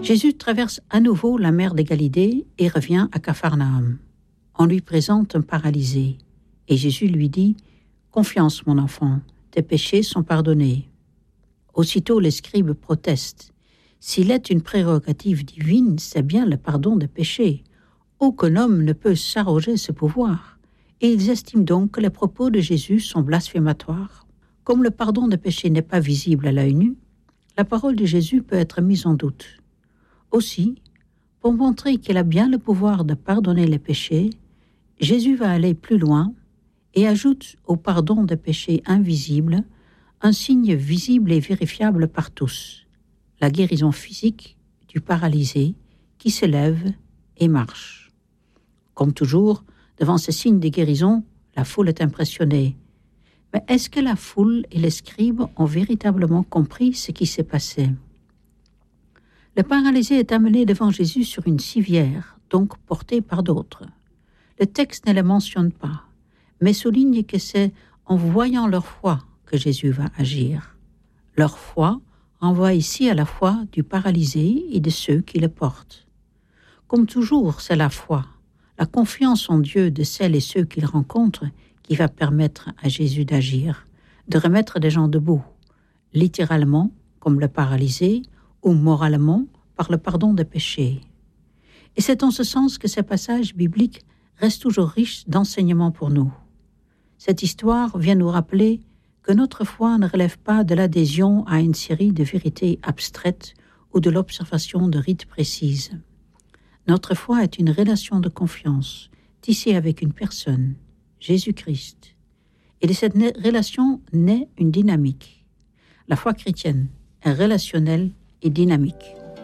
Jésus traverse à nouveau la mer de Galilée et revient à Capharnaüm. On lui présente un paralysé et Jésus lui dit « Confiance, mon enfant, tes péchés sont pardonnés. » Aussitôt les scribes protestent. S'il est une prérogative divine, c'est bien le pardon des péchés. Aucun homme ne peut s'arroger ce pouvoir. Et ils estiment donc que les propos de Jésus sont blasphématoires. Comme le pardon des péchés n'est pas visible à l'œil nu, la parole de Jésus peut être mise en doute. Aussi, pour montrer qu'il a bien le pouvoir de pardonner les péchés, Jésus va aller plus loin et ajoute au pardon des péchés invisibles un signe visible et vérifiable par tous, la guérison physique du paralysé qui se lève et marche. Comme toujours, devant ces signes de guérison, la foule est impressionnée. Mais est-ce que la foule et les scribes ont véritablement compris ce qui s'est passé ? Le paralysé est amené devant Jésus sur une civière, donc porté par d'autres. Le texte ne le mentionne pas, mais souligne que c'est en voyant leur foi que Jésus va agir. Leur foi renvoie ici à la foi du paralysé et de ceux qui le portent. Comme toujours, c'est la foi, la confiance en Dieu de celles et ceux qu'il rencontre qui va permettre à Jésus d'agir, de remettre des gens debout, littéralement, comme le paralysé, ou moralement, par le pardon des péchés. Et c'est en ce sens que ces passages bibliques restent toujours riches d'enseignements pour nous. Cette histoire vient nous rappeler que notre foi ne relève pas de l'adhésion à une série de vérités abstraites ou de l'observation de rites précises. Notre foi est une relation de confiance, tissée avec une personne, Jésus-Christ. Et de cette relation naît une dynamique. La foi chrétienne est relationnelle et dynamique.